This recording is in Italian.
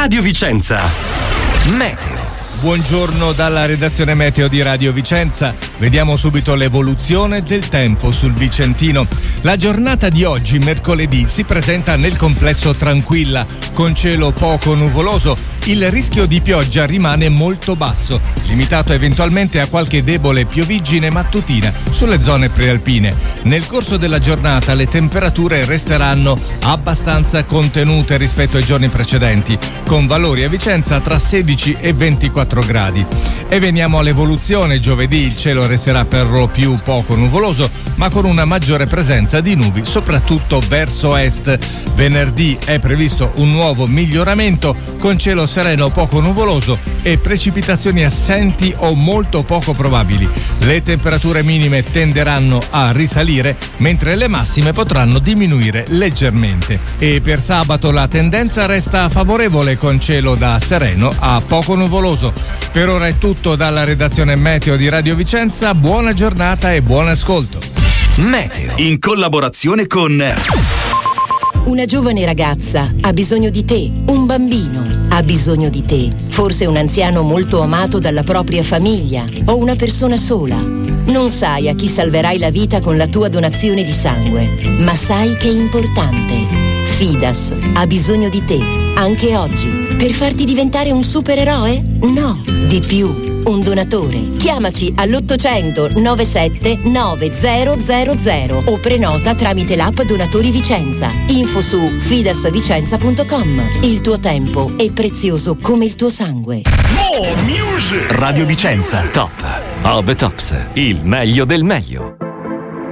Radio Vicenza. Meteo. Buongiorno dalla redazione Meteo di Radio Vicenza. Vediamo subito l'evoluzione del tempo sul Vicentino. La giornata di oggi, mercoledì, si presenta nel complesso tranquilla, con cielo poco nuvoloso. Il rischio di pioggia rimane molto basso, limitato eventualmente a qualche debole pioviggine mattutina sulle zone prealpine. Nel corso della giornata le temperature resteranno abbastanza contenute rispetto ai giorni precedenti, con valori a Vicenza tra 16 e 24 gradi. E veniamo all'evoluzione. Giovedì il cielo resterà per lo più poco nuvoloso, ma con una maggiore presenza di nubi, soprattutto verso est. Venerdì è previsto un nuovo miglioramento, con cielo sereno poco nuvoloso e precipitazioni assenti o molto poco probabili. Le temperature minime tenderanno a risalire, mentre le massime potranno diminuire leggermente. E per sabato la tendenza resta favorevole, con cielo da sereno a poco nuvoloso. Per ora è tutto dalla redazione Meteo di Radio Vicenza. Buona giornata e buon ascolto. Meteo, in collaborazione con... Una giovane ragazza ha bisogno di te, un bambino ha bisogno di te, forse un anziano molto amato dalla propria famiglia o una persona sola. Non sai a chi salverai la vita con la tua donazione di sangue, ma sai che è importante. Fidas ha bisogno di te, anche oggi, per farti diventare un supereroe? No, di più. Un donatore. Chiamaci all'800 97 9000 o prenota tramite l'app Donatori Vicenza. Info su fidasvicenza.com. Il tuo tempo è prezioso come il tuo sangue. Radio Vicenza, top of the tops, il meglio del meglio.